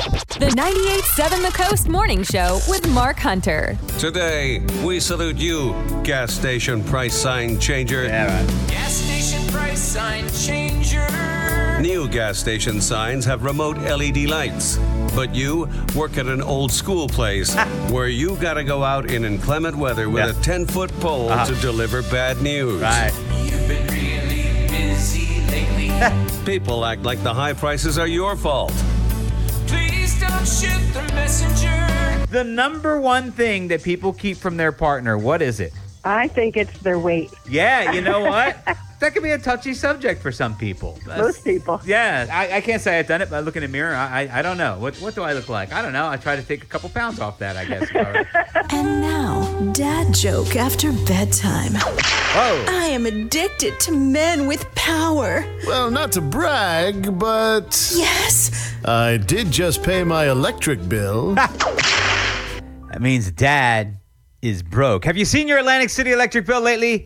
The 98.7 The Coast Morning Show with Mark Hunter. Today, we salute you, gas station price sign changer. Yeah, right. Gas station price sign changer. New gas station signs have remote LED lights. But you work at an old school place where you gotta go out in inclement weather with a 10-foot pole to deliver bad news. Right. You've been really busy lately. People act like the high prices are your fault. Please don't shoot the messenger. The number one thing that people keep from their partner, what is it? I think it's their weight. Yeah, you know what? That could be a touchy subject for some people. Most people. Yeah, I can't say I've done it, but I look in the mirror, I don't know. What do I look like? I don't know. I try to take a couple pounds off that, I guess. And now, dad joke after bedtime. Whoa. I am addicted to men with power. Well, not to brag, but Yes. I did just pay my electric bill. That means dad is broke. Have you seen your Atlantic City electric bill lately?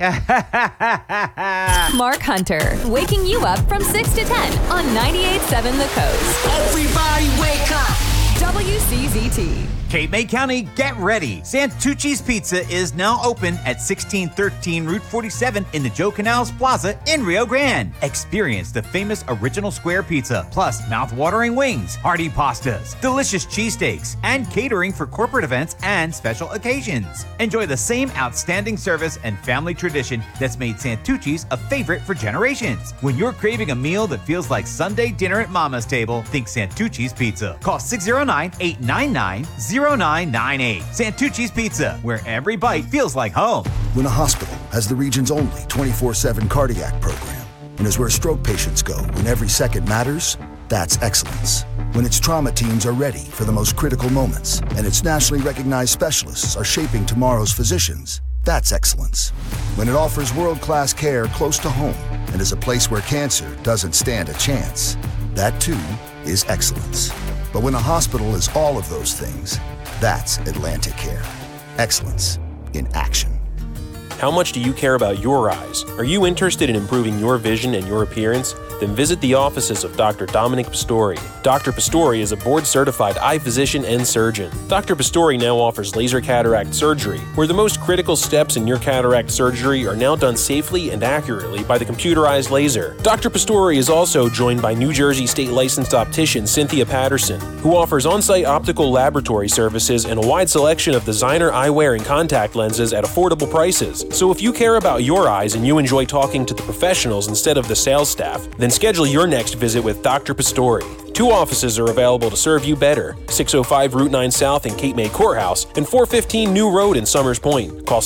Mark Hunter, waking you up from 6 to 10 on 98.7 The Coast. Everybody wake up. WCZT. Cape May County, get ready. Santucci's Pizza is now open at 1613 Route 47 in the Joe Canals Plaza in Rio Grande. Experience the famous original square pizza, plus mouth-watering wings, hearty pastas, delicious cheesesteaks, and catering for corporate events and special occasions. Enjoy the same outstanding service and family tradition that's made Santucci's a favorite for generations. When you're craving a meal that feels like Sunday dinner at Mama's table, think Santucci's Pizza. Call 609-899-0998. Santucci's Pizza, where every bite feels like home. When a hospital has the region's only 24/7 cardiac program and is where stroke patients go when every second matters, that's excellence. When its trauma teams are ready for the most critical moments and its nationally recognized specialists are shaping tomorrow's physicians, that's excellence. When it offers world-class care close to home and is a place where cancer doesn't stand a chance, that too is excellence. But when a hospital is all of those things, that's Atlantic Care. Excellence in action. How much do you care about your eyes? Are you interested in improving your vision and your appearance? Then visit the offices of Dr. Dominic Pastori. Dr. Pastori is a board-certified eye physician and surgeon. Dr. Pastori now offers laser cataract surgery, where the most critical steps in your cataract surgery are now done safely and accurately by the computerized laser. Dr. Pastori is also joined by New Jersey State licensed optician Cynthia Patterson, who offers on-site optical laboratory services and a wide selection of designer eyewear and contact lenses at affordable prices. So if you care about your eyes and you enjoy talking to the professionals instead of the sales staff, then schedule your next visit with Dr. Pastori. 2 offices are available to serve you better: 605 Route 9 South in Cape May Courthouse and 415 New Road in Summers Point. Call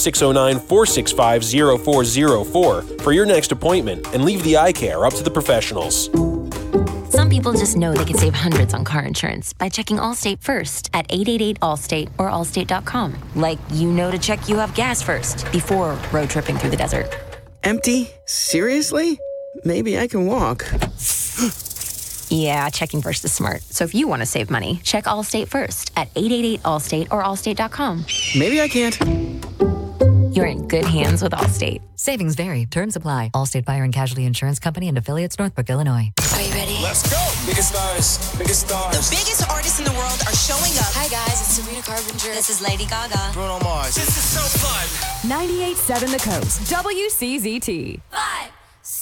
609-465-0404 for your next appointment and leave the eye care up to the professionals. Some people just know they can save hundreds on car insurance by checking Allstate first at 888-ALLSTATE or allstate.com. Like you know to check you have gas first before road tripping through the desert. Empty? Seriously? Maybe I can walk. Yeah, checking first is smart. So if you want to save money, check Allstate first at 888-ALLSTATE or allstate.com. Maybe I can't. You're in good hands with Allstate. Savings vary. Terms apply. Allstate Fire and Casualty Insurance Company and affiliates, Northbrook, Illinois. Are you ready? Let's go. Biggest stars. Biggest stars. The biggest artists in the world are showing up. Hi guys, it's Sabrina Carpenter. This is Lady Gaga. Bruno Mars. This is so fun. 98.7 The Coast. WCZT. 5,